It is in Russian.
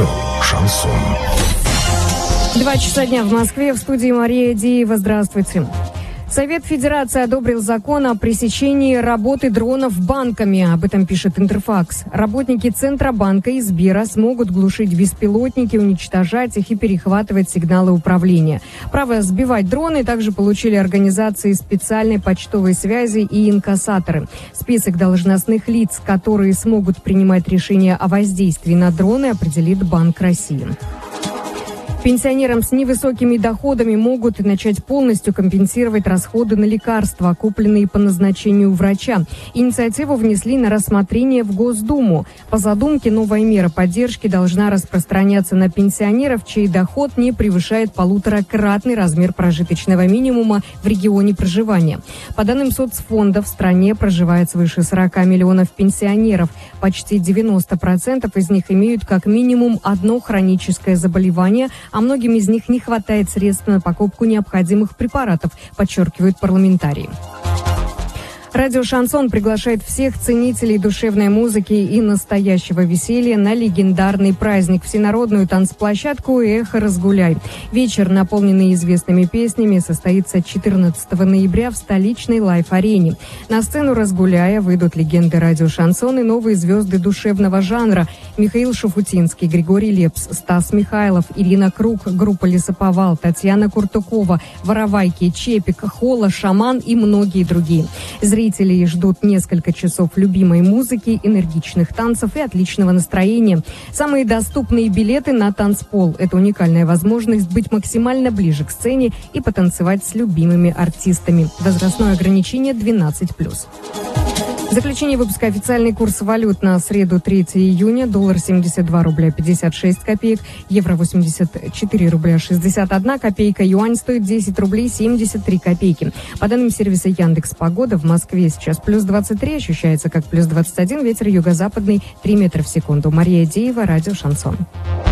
Радио «Шансон». 2 часа дня в Москве. В студии Мария Деева. Здравствуйте. Совет Федерации одобрил закон о пресечении работы дронов банками. Об этом пишет Интерфакс. Работники Центробанка и Сбера смогут глушить беспилотники, уничтожать их и перехватывать сигналы управления. Право сбивать дроны также получили организации специальной почтовой связи и инкассаторы. Список должностных лиц, которые смогут принимать решения о воздействии на дроны, определит Банк России. Пенсионерам с невысокими доходами могут начать полностью компенсировать расходы на лекарства, купленные по назначению врача. Инициативу внесли на рассмотрение в Госдуму. По задумке, новая мера поддержки должна распространяться на пенсионеров, чей доход не превышает 1,5-кратный размер прожиточного минимума в регионе проживания. По данным соцфонда, в стране проживает свыше 40 миллионов пенсионеров. Почти 90% из них имеют как минимум одно хроническое заболевание, а многим из них не хватает средств на покупку необходимых препаратов, подчеркивают парламентарии. Радио «Шансон» приглашает всех ценителей душевной музыки и настоящего веселья на легендарный праздник, всенародную танцплощадку «Эхо Разгуляй». Вечер, наполненный известными песнями, состоится 14 ноября в столичной лайф-арене. На сцену «Разгуляя» выйдут легенды радио «Шансон» и новые звезды душевного жанра: Михаил Шуфутинский, Григорий Лепс, Стас Михайлов, Ирина Круг, группа «Лесоповал», Татьяна Куртукова, Воровайки, Чепик, Хола, Шаман и многие другие. Зрителей ждут несколько часов любимой музыки, энергичных танцев и отличного настроения. Самые доступные билеты на танцпол – это уникальная возможность быть максимально ближе к сцене и потанцевать с любимыми артистами. Возрастное ограничение 12+. Заключение выпуска: официальный курс валют на среду 3 июня. Доллар 72 рубля 56 копеек, евро 84 рубля 61 копейка, юань стоит 10 рублей 73 копейки. По данным сервиса Яндекс.Погода, в Москве сейчас плюс 23, ощущается как плюс 21, ветер юго-западный 3 метра в секунду. Мария Деева, радио «Шансон».